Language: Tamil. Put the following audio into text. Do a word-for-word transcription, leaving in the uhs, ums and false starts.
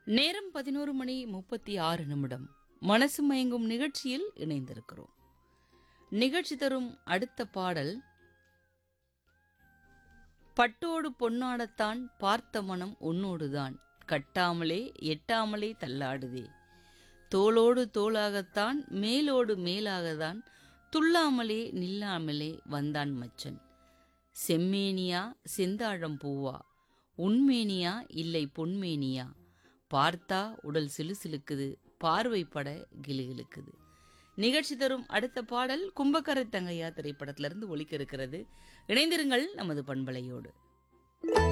நேரம் பதினோரு மணி முப்பத்தி ஆறு நிமிடம். மனசு மயங்கும் நிகழ்ச்சியில் இணைந்திருக்கிறோம். நிகழ்ச்சி தரும் அடுத்த பாடல், பட்டோடு பொன்னாடத்தான் பார்த்த மனம் உன்னோடுதான், கட்டாமலே எட்டாமலே தள்ளாடுதே, தோளோடு தோளாகத்தான் மேலோடு மேலாகத்தான், துள்ளாமலே நில்லாமலே வந்தான் மச்சன், செம்மேனியா செந்தாழம் பூவா, உண்மேனியா இல்லை பொன்மேனியா, பார்த்தா உடல் சிலுசிலுக்குது, பார்வைப்பட கிளுகிளுக்குது. நிகழ்ச்சி தரும் அடுத்த பாடல் கும்பக்கரை தங்கையா திரைப்படத்திலிருந்து ஒலிக்க இருக்கிறது. இணைந்திருங்கள் நமது பண்பலையோடு.